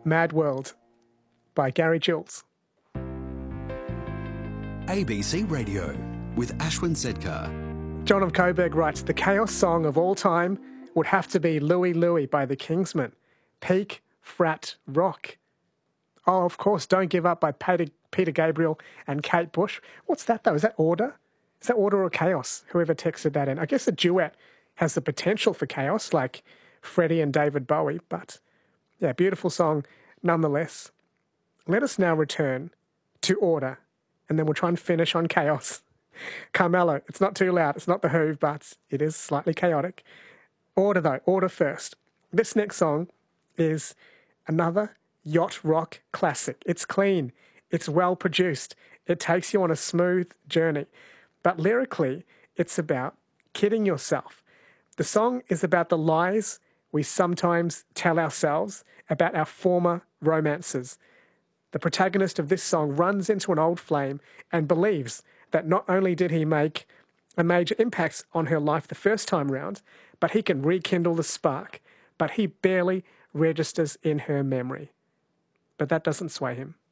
Mad World by Gary Jules. ABC Radio with Ashwin Sedkar. John of Coburg writes, the chaos song of all time would have to be Louie Louie by the Kingsmen. Peak Frat Rock. Oh, of course, Don't Give Up by Peter Gabriel and Kate Bush. What's that, though? Is that order? Is that order or chaos? Whoever texted that in. I guess a duet has the potential for chaos, like Freddie and David Bowie. But, yeah, beautiful song nonetheless. Let us now return to order, and then we'll try and finish on chaos. Carmelo, it's not too loud. It's not The Who, but it is slightly chaotic. Order, though. Order first. This next song is another yacht rock classic. It's clean. It's well produced. It takes you on a smooth journey. But lyrically, it's about kidding yourself. The song is about the lies we sometimes tell ourselves about our former romances. The protagonist of this song runs into an old flame and believes that not only did he make a major impact on her life the first time round, but he can rekindle the spark, but he barely registers in her memory. But that doesn't sway him.